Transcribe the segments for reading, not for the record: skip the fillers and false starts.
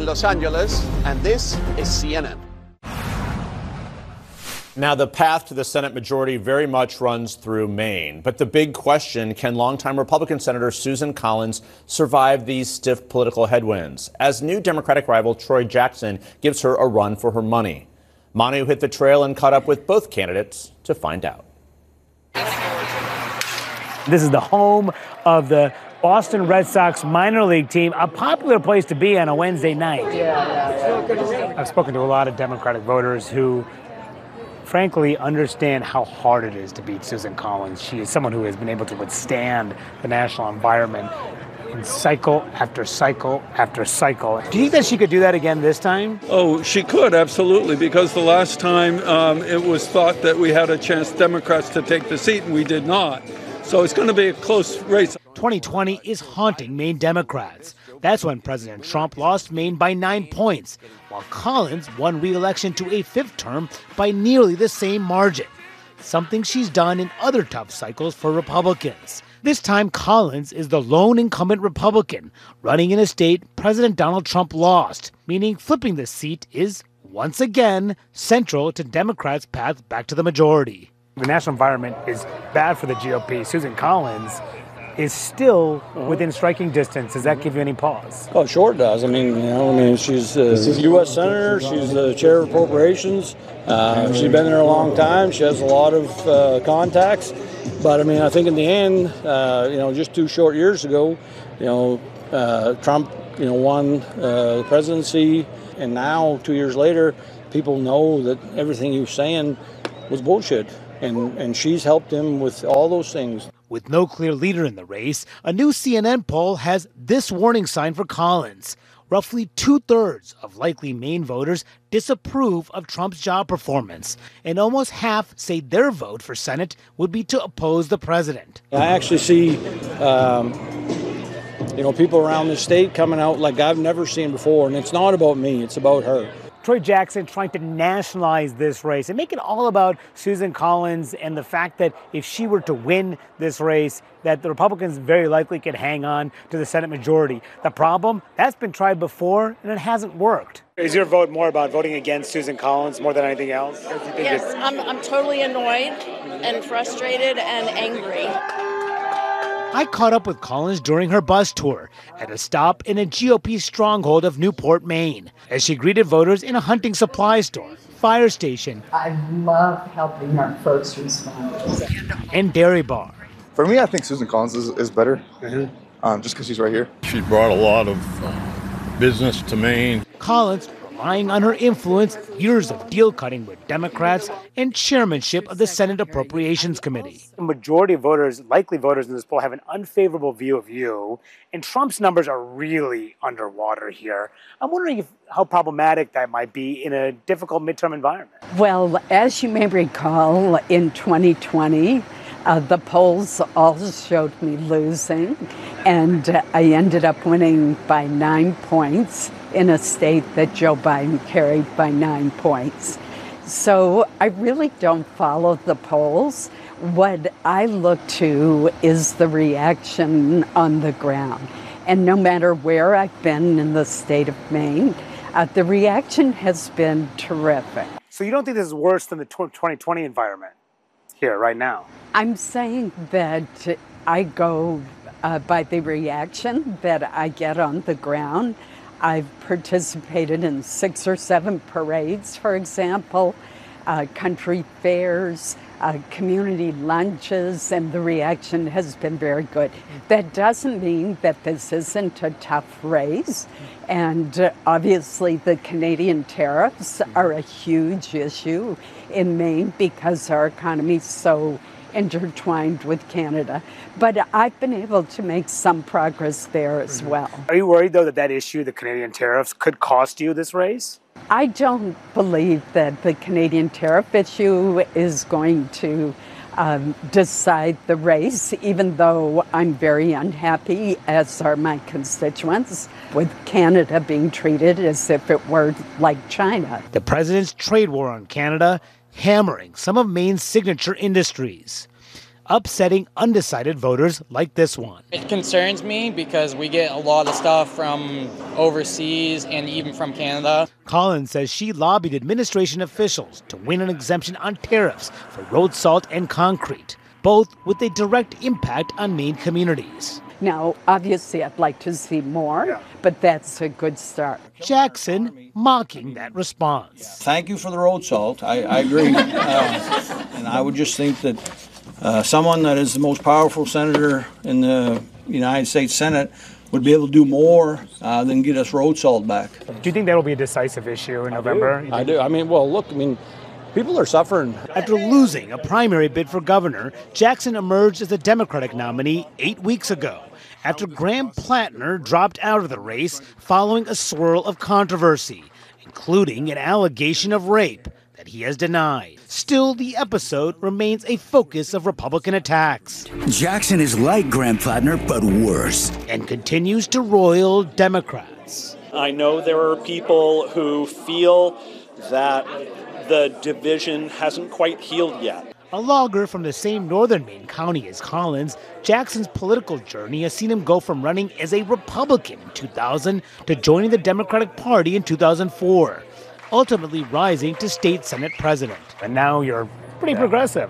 in Los Angeles, and this is CNN. Now, the path to the Senate majority very much runs through Maine. But the big question, can longtime Republican Senator Susan Collins survive these stiff political headwinds as new Democratic rival Troy Jackson gives her a run for her money? Manu hit the trail and caught up with both candidates to find out. This is the home of the Boston Red Sox minor league team, a popular place to be on a Wednesday night. I've spoken to a lot of Democratic voters who frankly understand how hard it is to beat Susan Collins. She is someone who has been able to withstand the national environment in cycle after cycle after cycle. Do you think that she could do that again this time? Oh, she could, absolutely, because the last time it was thought that we had a chance, Democrats, to take the seat, and we did not. So it's going to be a close race. 2020 is haunting Maine Democrats. That's when President Trump lost Maine by 9 points, while Collins won re-election to a fifth term by nearly the same margin, something she's done in other tough cycles for Republicans. This time, Collins is the lone incumbent Republican running in a state President Donald Trump lost, meaning flipping the seat is, once again, central to Democrats' path back to the majority. The national environment is bad for the GOP. Susan Collins is still within striking distance. Does that give you any pause? Oh, sure it does. She's a U.S. Senator. She's the chair of appropriations. She's been there a long time. She has a lot of contacts. But, I think in the end, just 2 short years ago, Trump, won the presidency. And now, 2 years later, people know that everything he was saying was bullshit. And she's helped him with all those things. With no clear leader in the race, a new CNN poll has this warning sign for Collins. Roughly 2/3 of likely Maine voters disapprove of Trump's job performance, and almost half say their vote for Senate would be to oppose the president. I actually see, people around the state coming out like I've never seen before, and it's not about me, it's about her. Troy Jackson trying to nationalize this race and make it all about Susan Collins and the fact that if she were to win this race, that the Republicans very likely could hang on to the Senate majority. The problem, that's been tried before and it hasn't worked. Is your vote more about voting against Susan Collins more than anything else? Yes, I'm totally annoyed and frustrated and angry. I caught up with Collins during her bus tour at a stop in a GOP stronghold of Newport, Maine, as she greeted voters in a hunting supply store, fire station, I love helping our first responders, and dairy bar. For me, I think Susan Collins is better, just because she's right here. She brought a lot of business to Maine. Collins relying on her influence, years of deal cutting with Democrats, and chairmanship of the Senate Appropriations Committee. The majority of voters, likely voters in this poll, have an unfavorable view of you, and Trump's numbers are really underwater here. I'm wondering how problematic that might be in a difficult midterm environment. Well, as you may recall, in 2020, the polls all showed me losing, and I ended up winning by 9 points in a state that Joe Biden carried by 9 points. So I really don't follow the polls. What I look to is the reaction on the ground. And no matter where I've been in the state of Maine, the reaction has been terrific. So you don't think this is worse than the 2020 environment here right now? I'm saying that I go by the reaction that I get on the ground. I've participated in 6 or 7 parades, for example, country fairs, community lunches, and the reaction has been very good. That doesn't mean that this isn't a tough race. And obviously the Canadian tariffs are a huge issue in Maine because our economy is so intertwined with Canada. But I've been able to make some progress there as well. Are you worried, though, that that issue, the Canadian tariffs, could cost you this race? I don't believe that the Canadian tariff issue is going to decide the race, even though I'm very unhappy, as are my constituents, with Canada being treated as if it were like China. The president's trade war on Canada hammering some of Maine's signature industries. upsetting undecided voters like this one. It concerns me because we get a lot of stuff from overseas and even from Canada. Collins says she lobbied administration officials to win an exemption on tariffs for road salt and concrete, both with a direct impact on Maine communities. Now, obviously, I'd like to see more, but that's a good start. Jackson mocking that response. Thank you for the road salt. I agree. And I would just think that someone that is the most powerful senator in the United States Senate would be able to do more than get us road salt back. Do you think that will be a decisive issue in November? I do. I mean, well, look, people are suffering. After losing a primary bid for governor, Jackson emerged as a Democratic nominee 8 weeks ago, after Graham Plattner dropped out of the race following a swirl of controversy, including an allegation of rape that he has denied. Still, the episode remains a focus of Republican attacks. Jackson is like Graham Plattner, but worse. And continues to roil Democrats. I know there are people who feel that the division hasn't quite healed yet. A logger from the same northern Maine county as Collins, Jackson's political journey has seen him go from running as a Republican in 2000 to joining the Democratic Party in 2004, ultimately rising to state Senate president. And now you're pretty progressive.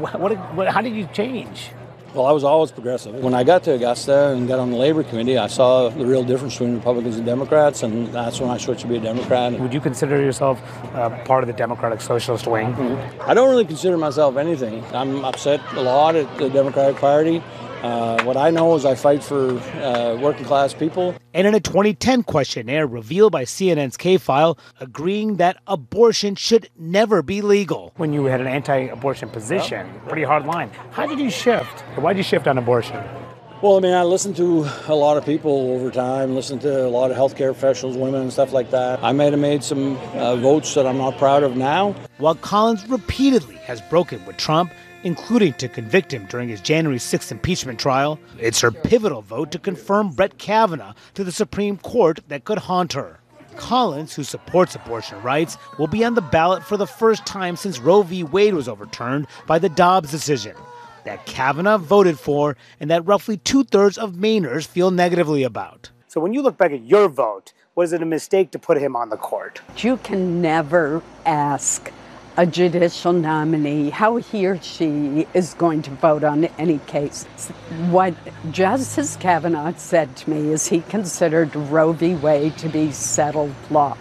How did you change? Well, I was always progressive. When I got to Augusta and got on the Labor Committee, I saw the real difference between Republicans and Democrats, and that's when I switched to be a Democrat. Would you consider yourself part of the Democratic Socialist wing? I don't really consider myself anything. I'm upset a lot at the Democratic Party. What I know is I fight for working class people. And in a 2010 questionnaire revealed by CNN's K-File, agreeing that abortion should never be legal. When you had an anti-abortion position, pretty hard line. How did you shift? Why did you shift on abortion? Well, I mean, I listened to a lot of people over time, listened to a lot of healthcare professionals, women and stuff like that. I might have made some votes that I'm not proud of now. While Collins repeatedly has broken with Trump, including to convict him during his January 6th impeachment trial, it's her pivotal vote to confirm Brett Kavanaugh to the Supreme Court that could haunt her. Collins, who supports abortion rights, will be on the ballot for the first time since Roe v. Wade was overturned by the Dobbs decision, that Kavanaugh voted for and that roughly 2/3 of Mainers feel negatively about. So when you look back at your vote, was it a mistake to put him on the court? You can never ask a judicial nominee how he or she is going to vote on any case. What Justice Kavanaugh said to me is he considered Roe v. Wade to be settled law.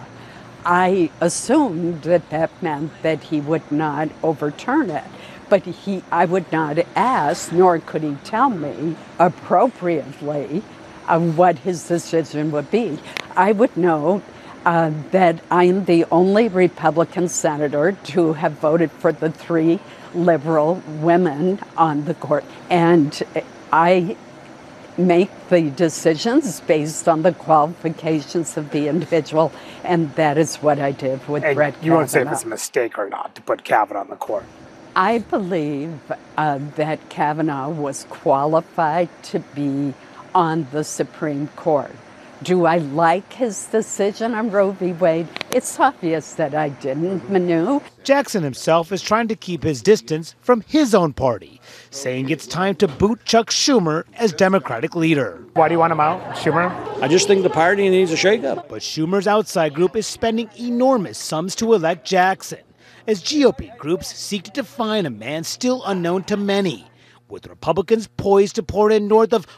I assumed that meant that he would not overturn it. But I would not ask, nor could he tell me appropriately what his decision would be. I would know that I am the only Republican senator to have voted for the 3 liberal women on the court. And I make the decisions based on the qualifications of the individual, and that is what I did with Brett Kavanaugh. You won't say if it's a mistake or not to put Kavanaugh on the court. I believe that Kavanaugh was qualified to be on the Supreme Court. Do I like his decision on Roe v. Wade? It's obvious that I didn't, Manu. Jackson himself is trying to keep his distance from his own party, saying it's time to boot Chuck Schumer as Democratic leader. Why do you want him out, Schumer? I just think the party needs a shakeup. But Schumer's outside group is spending enormous sums to elect Jackson, as GOP groups seek to define a man still unknown to many, with Republicans poised to pour in north of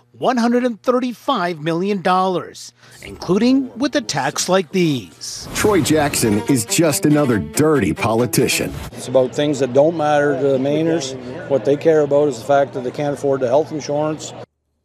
$135 million, including with attacks like these. Troy Jackson is just another dirty politician. It's about things that don't matter to the Mainers. What they care about is the fact that they can't afford the health insurance.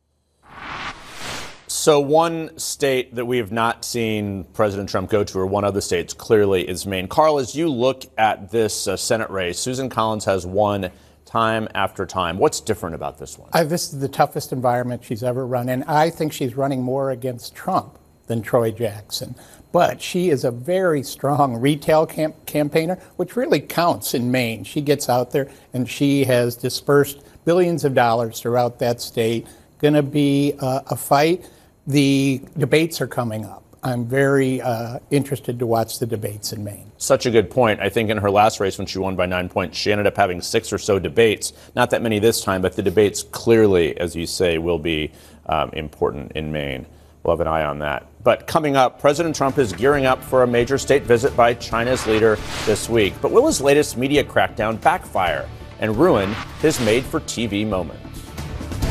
So one state that we have not seen President Trump go to, or one of the states clearly, is Maine. Carl, as you look at this Senate race, Susan Collins has won time after time. What's different about this one? This is the toughest environment she's ever run in. I think she's running more against Trump than Troy Jackson. But she is a very strong retail campaigner, which really counts in Maine. She gets out there and she has dispersed billions of dollars throughout that state. Going to be a fight. The debates are coming up. I'm very interested to watch the debates in Maine. Such a good point. I think in her last race, when she won by 9 points, she ended up having 6 or so debates. Not that many this time, but the debates clearly, as you say, will be important in Maine. We'll have an eye on that. But coming up, President Trump is gearing up for a major state visit by China's leader this week. But will his latest media crackdown backfire and ruin his made-for-TV moment?